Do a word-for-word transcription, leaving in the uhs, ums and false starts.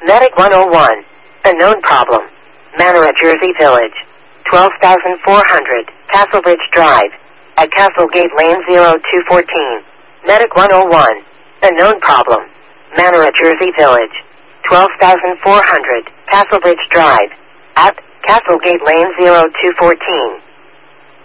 Medic one oh one. A known problem. Manor, Jersey Village. twelve thousand four hundred, Castlebridge Drive. At Castlegate Lane zero two fourteen. Medic one oh one. A known problem. Manor, Jersey Village. twelve thousand four hundred, Castlebridge Drive. At Castlegate Lane zero two fourteen.